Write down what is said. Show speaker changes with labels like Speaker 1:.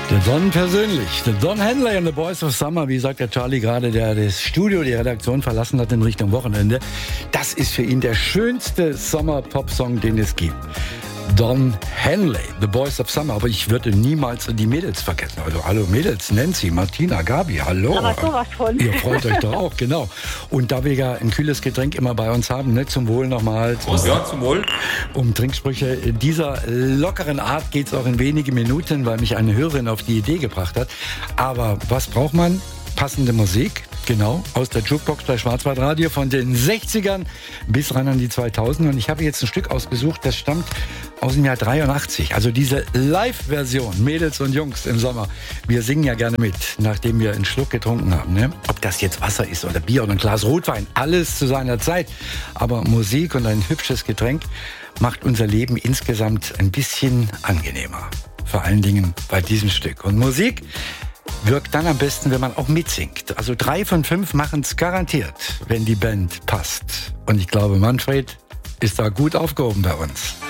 Speaker 1: Der Don persönlich, der Don Henley und the Boys of Summer, wie sagt der Charlie gerade, der das Studio, die Redaktion verlassen hat in Richtung Wochenende. Das ist für ihn der schönste Sommer-Pop-Song, den es gibt. Don Henley, The Boys of Summer. Aber ich würde niemals die Mädels vergessen. Also, hallo Mädels, Nancy, Martina, Gabi, hallo.
Speaker 2: Aber sowas von.
Speaker 1: Ihr freut euch doch auch, genau. Und da wir ja ein kühles Getränk immer bei uns haben, ne, zum Wohl nochmal.
Speaker 3: Ja, zum Wohl.
Speaker 1: Um Trinksprüche dieser lockeren Art geht es auch in wenige Minuten, weil mich eine Hörerin auf die Idee gebracht hat. Aber was braucht man? Passende Musik. Genau, aus der Jukebox bei Schwarzwaldradio von den 60ern bis ran an die 2000. Und ich habe jetzt ein Stück ausgesucht, das stammt aus dem Jahr 83. Also diese Live-Version, Mädels und Jungs im Sommer. Wir singen ja gerne mit, nachdem wir einen Schluck getrunken haben. Ne? Ob das jetzt Wasser ist oder Bier oder ein Glas Rotwein, alles zu seiner Zeit. Aber Musik und ein hübsches Getränk macht unser Leben insgesamt ein bisschen angenehmer. Vor allen Dingen bei diesem Stück. Und Musik wirkt dann am besten, wenn man auch mitsingt. Also 3 von 5 machen es garantiert, wenn die Band passt. Und ich glaube, Manfred ist da gut aufgehoben bei uns.